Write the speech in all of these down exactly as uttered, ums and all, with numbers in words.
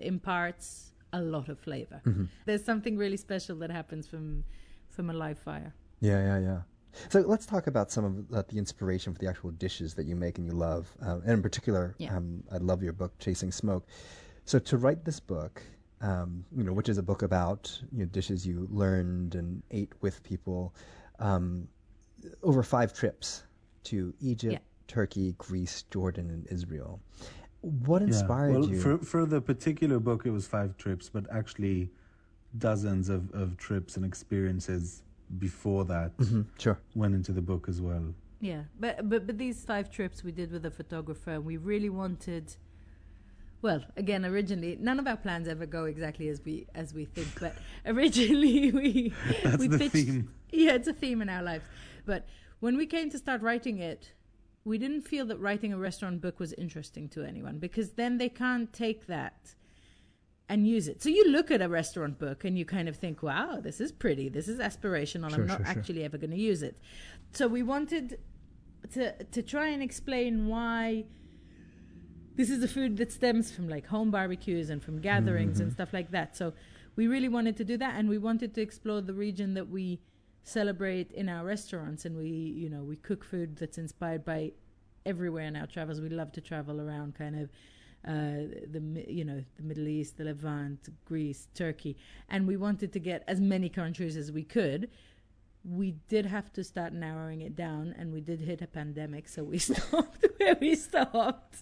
imparts a lot of flavor. Mm-hmm. There's something really special that happens from from a live fire. Yeah, yeah, yeah. So let's talk about some of uh, the inspiration for the actual dishes that you make and you love. Uh, and in particular, Yeah. um, I love your book, Chasing Smoke. So to write this book, um, you know, which is a book about you know, dishes you learned and ate with people, um, over five trips to Egypt, Yeah. Turkey, Greece, Jordan, and Israel. What Yeah. inspired well, you? For, for the particular book, it was five trips, but actually dozens of, of trips and experiences before that Mm-hmm. Sure. went into the book as well. Yeah, but but but these five trips we did with a photographer, we really wanted. Well, again, originally, none of our plans ever go exactly as we as we think. But originally, we That's we the pitched. theme. Yeah, it's a theme in our lives. But when we came to start writing it, we didn't feel that writing a restaurant book was interesting to anyone, because then they can't take that and use it. So you look at a restaurant book and you kind of think, wow, this is pretty, this is aspirational, Sure, I'm not sure, sure. actually ever going to use it. So we wanted to to try and explain why this is a food that stems from like home barbecues and from gatherings Mm-hmm. and stuff like that. So we really wanted to do that, and we wanted to explore the region that we celebrate in our restaurants, and we, you know, we cook food that's inspired by everywhere in our travels. We love to travel around kind of uh, the, mi- you know, the Middle East, the Levant, Greece, Turkey, and we wanted to get as many countries as we could. We did have to start narrowing it down, and we did hit a pandemic, so we stopped where we stopped.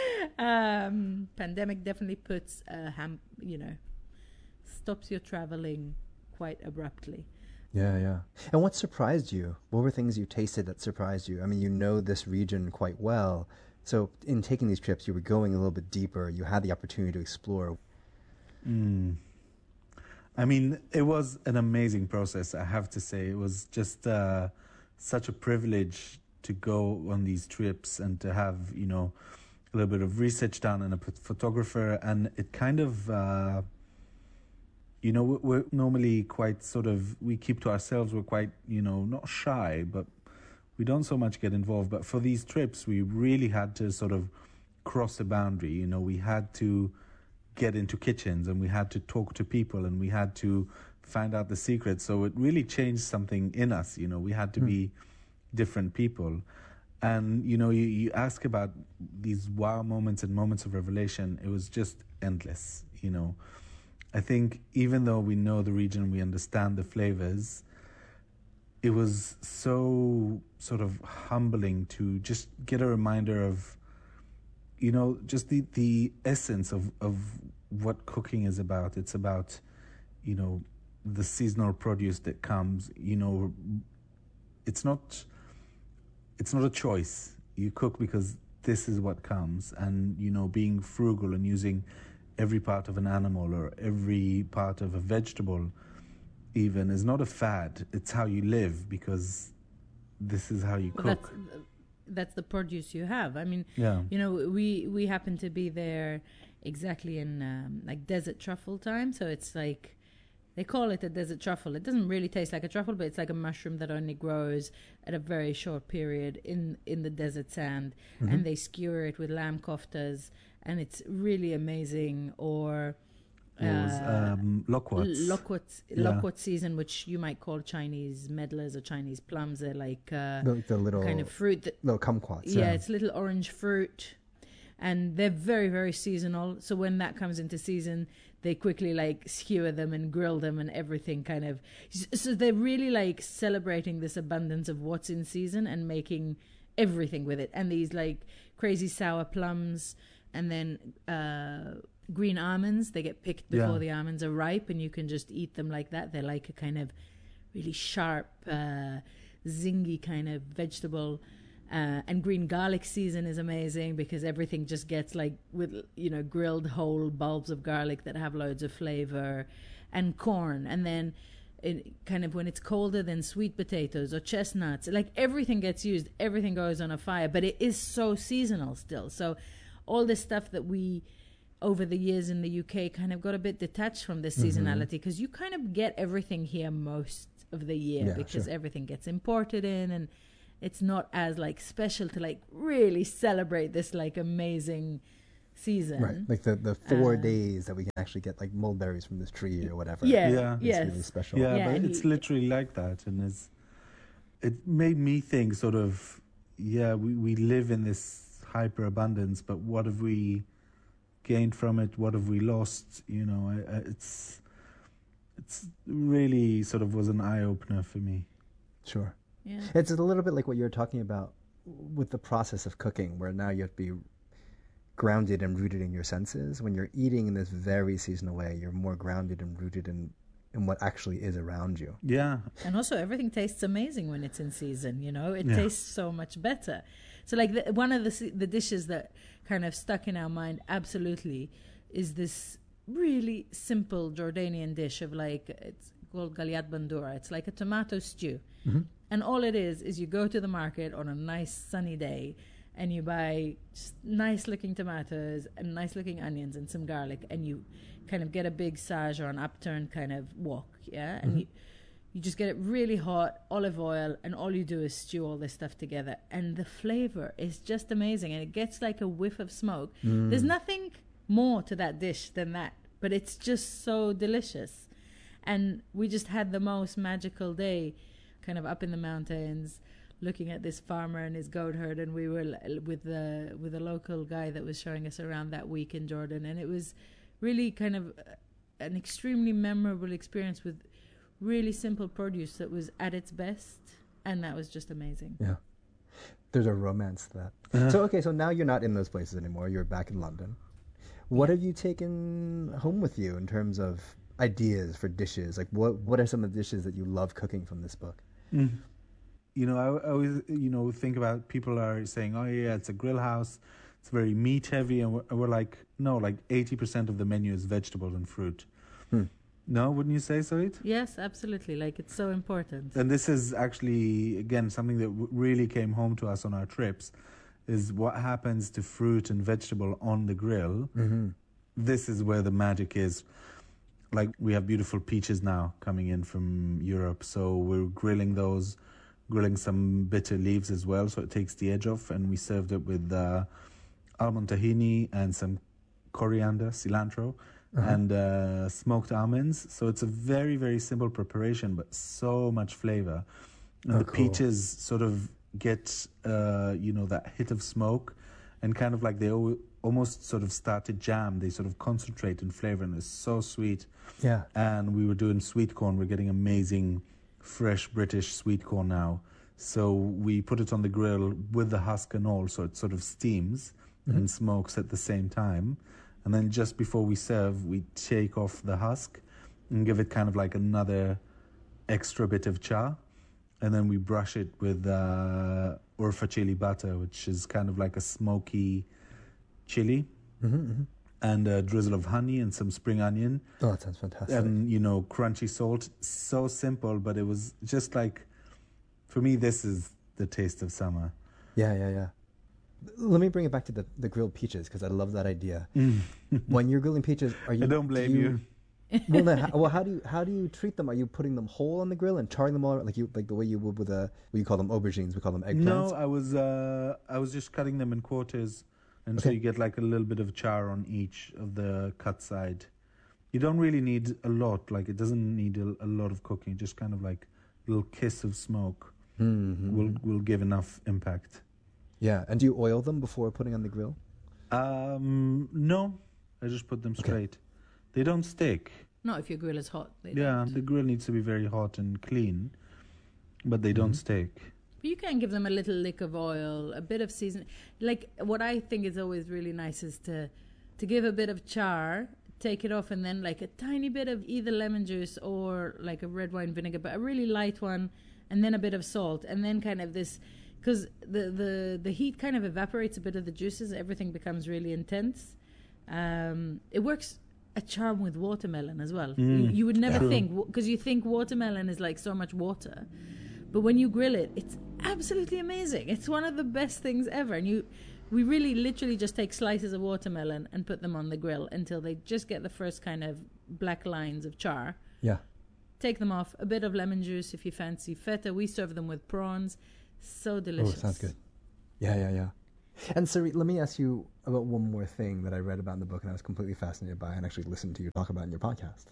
Um, pandemic definitely puts a ham, you know, stops your traveling quite abruptly. Yeah, yeah. And what surprised you? What were things you tasted that surprised you? I mean, you know this region quite well. So in taking these trips, you were going a little bit deeper. You had the opportunity to explore. Mm. I mean, it was an amazing process, I have to say. It was just uh, such a privilege to go on these trips and to have, you know, a little bit of research done and a p- photographer. And it kind of, uh, you know, we're, we're normally quite sort of, we keep to ourselves. We're quite, you know, not shy, but we don't so much get involved. But for these trips, we really had to sort of cross a boundary. You know, we had to get into kitchens and we had to talk to people and we had to find out the secrets. So it really changed something in us. You know, we had to Hmm. be different people. And, you know, you, you ask about these wow moments and moments of revelation. It was just endless, you know. I think even though we know the region, we understand the flavors, it was so sort of humbling to just get a reminder of, you know, just the, the essence of, of what cooking is about. It's about, you know, the seasonal produce that comes, you know, it's not, it's not a choice. You cook because this is what comes. And, you know, being frugal and using every part of an animal or every part of a vegetable even is not a fad. It's how you live, because this is how you Well, cook. that's that's the produce you have. I mean, Yeah. you know, we we happen to be there exactly in um, like desert truffle time, so it's like they call it a desert truffle. It doesn't really taste like a truffle, but it's like a mushroom that only grows at a very short period in in the desert sand, Mhm. and they skewer it with lamb koftas, and it's really amazing. Or It was uh, um, loquats. loquat Yeah. loquat season, which you might call Chinese medlars or Chinese plums. They're like uh, The, the little kind of fruit that little kumquats. yeah, it's little orange fruit, and they're very, very seasonal. So when that comes into season, they quickly like skewer them and grill them and everything kind of. So they're really like celebrating this abundance of what's in season and making everything with it. And these like crazy sour plums, and then uh, green almonds. They get picked before Yeah. the almonds are ripe, and you can just eat them like that. They're like a kind of really sharp, uh, zingy kind of vegetable. Uh, and green garlic season is amazing because everything just gets like with, you know, grilled whole bulbs of garlic that have loads of flavor, and corn. And then it, kind of when it's colder, then sweet potatoes or chestnuts. Like everything gets used, everything goes on a fire, but it is so seasonal still. So all this stuff that we over the years in the U K kind of got a bit detached from this seasonality, because you kind of get everything here most of the year, Yeah, because sure. everything gets imported in, and it's not as like special to like really celebrate this like amazing season. Right, like the, the four Uh, days that we can actually get like mulberries from this tree or whatever. Yeah, Yeah. It's yes. really special. Yeah, Yeah, but and it's he- literally like that, and it's it made me think sort of, yeah, we, we live in this hyper abundance, but what have we gained from it? What have we lost? You know, I, I, it's it's really sort of was an eye opener for me. Sure. Yeah. It's a little bit like what you were talking about with the process of cooking, where now you have to be grounded and rooted in your senses. When you're eating in this very seasonal way, you're more grounded and rooted in, in what actually is around you. Yeah, And also, everything tastes amazing when it's in season. You know, it Yeah. tastes so much better. So, like the, one of the se- the dishes that kind of stuck in our mind absolutely is this really simple Jordanian dish of like it's called galyat bandura. It's like a tomato stew, and all it is is you go to the market on a nice sunny day, and you buy just nice looking tomatoes and nice looking onions and some garlic, and you kind of get a big sage or an upturned kind of wok, yeah, and you. You just get it really hot, olive oil, and all you do is stew all this stuff together. And the flavor is just amazing. And it gets like a whiff of smoke. There's nothing more to that dish than that. But it's just so delicious. And we just had the most magical day kind of up in the mountains looking at this farmer and his goat herd. And we were l- with the, with a local guy that was showing us around that week in Jordan. And it was really kind of uh, an extremely memorable experience with really simple produce that was at its best, and that was just amazing. Yeah. There's a romance to that. So, okay, so now you're not in those places anymore. You're back in London. What have you taken home with you in terms of ideas for dishes? Like, what what are some of the dishes that you love cooking from this book? you know, I, I always you know think about people are saying, oh yeah, it's a grill house, it's very meat heavy, and we're, and we're like, no, like eighty percent of the menu is vegetable and fruit. Hmm. No, wouldn't you say, Sarit? Yes, absolutely. Like, it's so important. And this is actually, again, something that w- really came home to us on our trips, is what happens to fruit and vegetable on the grill. Mm-hmm. This is where the magic is. Like, we have beautiful peaches now coming in from Europe, so we're grilling those, grilling some bitter leaves as well, so it takes the edge off, and we served it with uh, almond tahini and some coriander, cilantro, Uh-huh. and uh, smoked almonds. So it's a very, very simple preparation, but so much flavor. And Oh, the cool. peaches sort of get, uh, you know, that hit of smoke, and kind of like they al- almost sort of start to jam. They sort of concentrate in flavor, and it's so sweet. Yeah. And we were doing sweet corn. We're getting amazing, fresh British sweet corn now. So we put it on the grill with the husk and all, so it sort of steams and smokes at the same time. And then just before we serve, we take off the husk and give it kind of like another extra bit of char. And then we brush it with uh, urfa chili butter, which is kind of like a smoky chili, Mm-hmm, mm-hmm. and a drizzle of honey and some spring onion. Oh, that sounds fantastic. And, you know, crunchy salt. So simple, but it was just like, for me, this is the taste of summer. yeah, yeah, yeah. Let me bring it back to the, the grilled peaches, because I love that idea. When you're grilling peaches, are you? I don't do blame you. well, then, how, well, how do you how do you treat them? Are you putting them whole on the grill and charring them all like you like the way you would with a what you call them aubergines? We call them eggplants. No, I was uh, I was just cutting them in quarters, and so Okay. you get like a little bit of char on each of the cut side. You don't really need a lot. Like, it doesn't need a, a lot of cooking. Just kind of like a little kiss of smoke Mm-hmm. will will give enough impact. Yeah, and do you oil them before putting on the grill? Um, no, I just put them Okay. straight. They don't stick. Not if your grill is hot. They Yeah, don't. the grill needs to be very hot and clean, but they don't stick. But you can give them a little lick of oil, a bit of season. Like, what I think is always really nice is to to give a bit of char, take it off, and then like a tiny bit of either lemon juice or like a red wine vinegar, but a really light one, and then a bit of salt, and then kind of this, because the, the, the heat kind of evaporates a bit of the juices, everything becomes really intense. Um, it works a charm with watermelon as well. You, Mm, you would never true. think, because you think watermelon is like so much water. But when you grill it, it's absolutely amazing. It's one of the best things ever. And you, we really literally just take slices of watermelon and put them on the grill until they just get the first kind of black lines of char. Yeah. Take them off, a bit of lemon juice if you fancy feta. We serve them with prawns. So Oh, delicious. sounds good. Yeah, yeah, yeah. And so let me ask you about one more thing that I read about in the book and I was completely fascinated by and actually listened to you talk about in your podcast.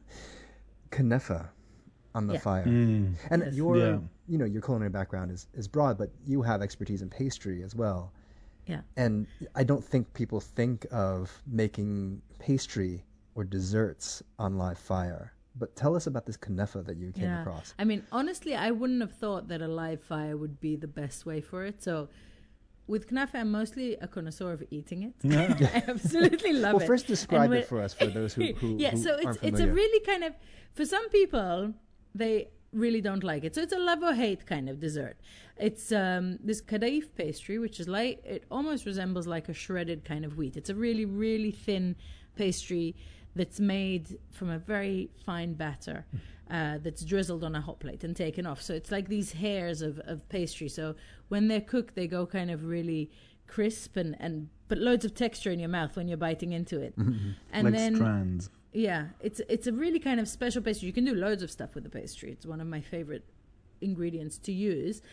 Kunefa on the Yeah. fire. Mm. And Yes. your, Yeah. you know, your culinary background is, is broad, but you have expertise in pastry as well. Yeah. And I don't think people think of making pastry or desserts on live fire. But tell us about this kunefa that you came Yeah. across. I mean, honestly, I wouldn't have thought that a live fire would be the best way for it. So with knafe, I'm mostly a connoisseur of eating it. I absolutely love Well, it. first describe And it when- for us, for those who, who, yeah, who so it's aren't it's familiar. a really kind of, for some people, they really don't like it. So it's a love or hate kind of dessert. It's um, this kadaif pastry, which is like, it almost resembles like a shredded kind of wheat. It's a really, really thin pastry that's made from a very fine batter uh, that's drizzled on a hot plate and taken off. So it's like these hairs of, of pastry. So when they're cooked, they go kind of really crisp and, and but loads of texture in your mouth when you're biting into it. Mm-hmm. And Like then strands. yeah, it's it's a really kind of special pastry. You can do loads of stuff with the pastry. It's one of my favorite ingredients to use.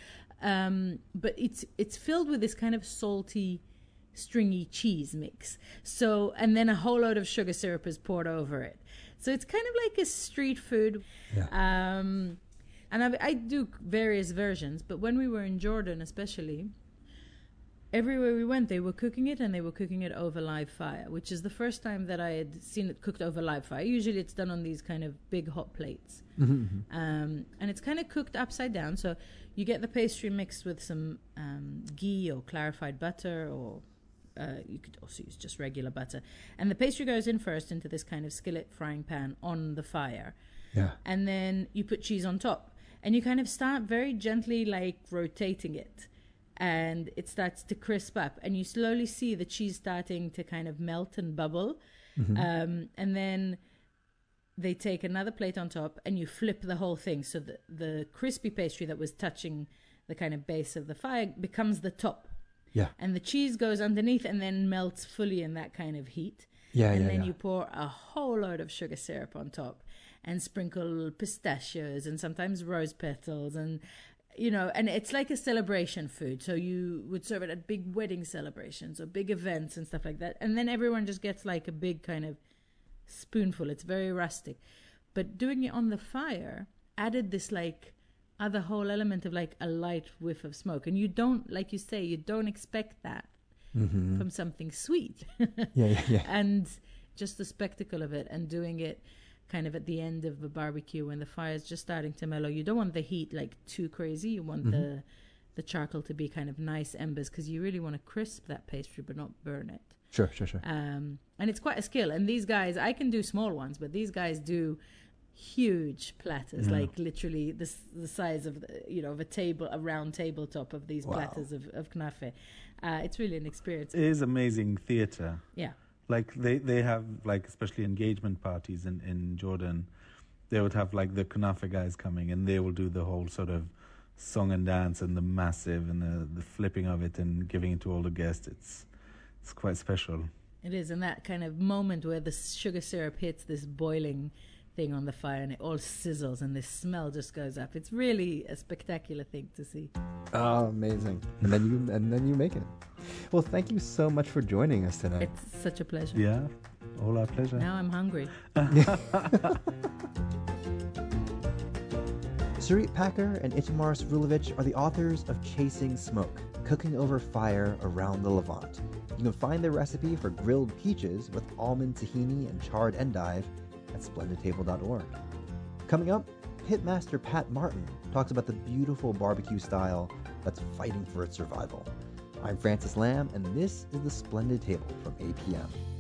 Um, but it's it's filled with this kind of salty, stringy cheese mix. So and then a whole load of sugar syrup is poured over it. So it's kind of like a street food. Yeah. Um, and I, I do various versions. But when we were in Jordan, especially, everywhere we went, they were cooking it, and they were cooking it over live fire, which is the first time that I had seen it cooked over live fire. Usually it's done on these kind of big hot plates. Mm-hmm. Um, and it's kind of cooked upside down. So you get the pastry mixed with some um, ghee or clarified butter, or uh, you could also use just regular butter. And the pastry goes in first into this kind of skillet frying pan on the fire. Yeah. And then you put cheese on top. And you kind of start very gently like rotating it. And it starts to crisp up. And you slowly see the cheese starting to kind of melt and bubble. Mm-hmm. Um, and then they take another plate on top and you flip the whole thing. So the, the crispy pastry that was touching the kind of base of the fire becomes the top. Yeah. And the cheese goes underneath and then melts fully in that kind of heat. Yeah, and yeah, then yeah. you pour a whole load of sugar syrup on top and sprinkle pistachios and sometimes rose petals and, you know, and it's like a celebration food. So you would serve it at big wedding celebrations or big events and stuff like that. And then everyone just gets like a big kind of spoonful. It's very rustic. But doing it on the fire added this like other whole element of like a light whiff of smoke. And you don't, like you say, you don't expect that Mm-hmm. from something sweet. Yeah, yeah, yeah. And just the spectacle of it and doing it kind of at the end of a barbecue when the fire is just starting to mellow. You don't want the heat like too crazy. You want Mhm. the the charcoal to be kind of nice embers because you really want to crisp that pastry but not burn it. Sure, sure, sure. Um, and it's quite a skill. And these guys, I can do small ones, but these guys do huge platters, Yeah. like literally the s- the size of the, you know, of a table, a round tabletop of these Wow. platters of of knafe. Uh, it's really an experience. It is amazing theater. Yeah. Like they, they have like especially engagement parties in, in Jordan, they would have like the kunafa guys coming and they will do the whole sort of song and dance and the massive and the, the flipping of it and giving it to all the guests. It's it's quite special. It is, and that kind of moment where the sugar syrup hits this boiling thing on the fire and it all sizzles and the smell just goes up. It's really a spectacular thing to see. Oh, amazing. And then you and then you make it. Well, thank you so much for joining us tonight. It's such a pleasure. Yeah, all our pleasure. Now I'm hungry. Sarit Packer and Itamar Srulovic are the authors of Chasing Smoke, Cooking Over Fire Around the Levant. You can find their recipe for grilled peaches with almond tahini and charred endive at splendid table dot org. Coming up, pitmaster Pat Martin talks about the beautiful barbecue style that's fighting for its survival. I'm Francis Lamb, and this is The Splendid Table from A P M.